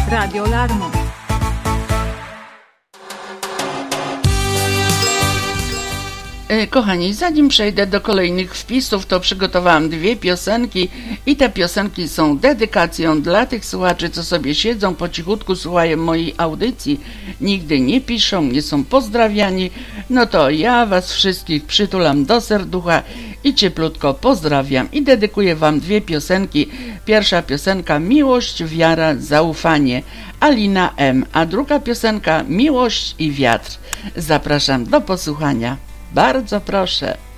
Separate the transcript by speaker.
Speaker 1: Radio Larmo.
Speaker 2: Kochani, zanim przejdę do kolejnych wpisów, to przygotowałam 2 piosenki i te piosenki są dedykacją dla tych słuchaczy, co sobie siedzą po cichutku, słuchają mojej audycji, nigdy nie piszą, nie są pozdrawiani. No to ja was wszystkich przytulam do serducha i cieplutko pozdrawiam i dedykuję wam 2 piosenki. Pierwsza piosenka Miłość, wiara, zaufanie, Alina M., a druga piosenka Miłość i wiatr. Zapraszam do posłuchania. Bardzo proszę.